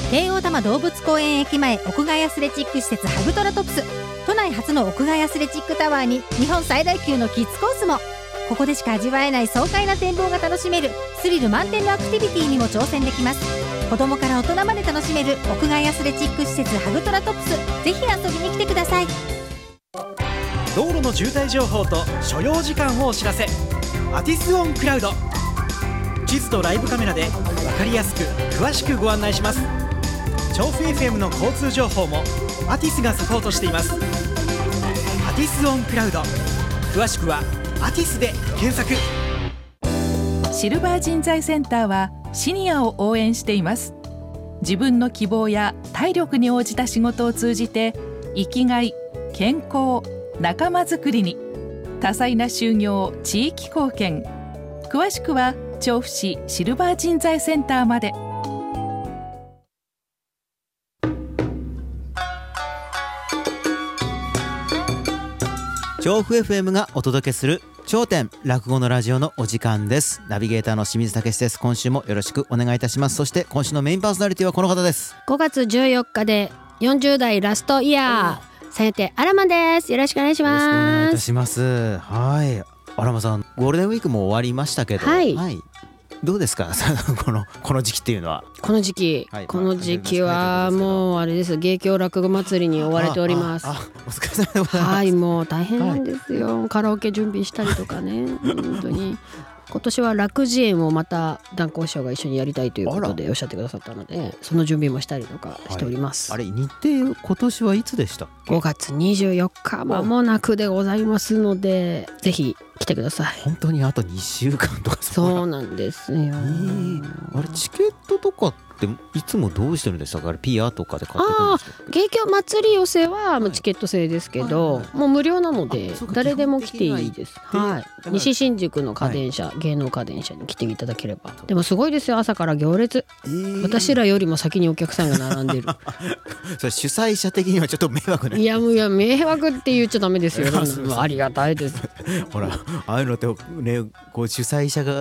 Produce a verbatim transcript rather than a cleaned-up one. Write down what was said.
京王多摩動物公園駅前屋外アスレチック施設ハグトラトプス、都内初の屋外アスレチックタワーに日本最大級のキッズコースも。ここでしか味わえない爽快な展望が楽しめるスリル満点のアクティビティにも挑戦できます。子供から大人まで楽しめる屋外アスレチック施設ハグトラトプス、ぜひ遊びに来てください。 道路の渋滞情報と所要時間をお知らせ、アティスオンクラウド。地図とライブカメラで分かりやすく詳しくご案内します。調布 エフエム の交通情報もアティスがサポートしています。アティスオンクラウド、詳しくはアティスで検索。 シルバー人材センターはシニアを応援しています。自分の希望や体力に応じた仕事を通じて生きがい、健康、仲間づくりに多彩な就業、地域貢献。詳しくは調布市シルバー人材センターまで。 調布 エフエム がお届けする頂点落語のラジオのお時間です。ナビゲーターの清水武です。今週もよろしくお願いいたします。そして今週のメインパーソナリティはこの方です。 ごがつじゅうよっかでよんじゅう代ラストイヤー、さやてあらまです。よろしくお願いします。 よろしくお願いいたします。はい、あらまさん、ゴールデンウィークも終わりましたけど、 はい、 はい、どうですかこのこの時期っていうのは。 この時期、はい、この時期はもうあれです、芸協落語祭りに追われております。 あああお疲れ様でございます。 はい、もう大変なんですよ、はい、カラオケ準備したりとかね本当に今年は楽慈園をまた談光師匠が一緒にやりたいということでおっしゃってくださったので、その準備もしたりとかしております、 はい、あれ日程今年はいつでしたっけ？ ごがつにじゅうよっか、間もなくでございますので、ぜひ来てください。 本当にあとにしゅうかんとか。 そうなんですよ、えー、あれチケットとかっていつもどうしてるんでしたか？あれピアとかで買ってくるんですか？ あ、芸協祭り寄せはチケット制ですけど、はいはいはい、もう無料なので誰でも来ていいです。はい、西新宿の家電車、はい、芸能家電車に来ていただければ。でもすごいですよ、朝から行列、えー、私らよりも先にお客さんが並んでるそれ主催者的にはちょっと迷惑ね。 いやもういや迷惑って言っちゃダメですよありがたいですほら、ああいうのってね、こう主催者が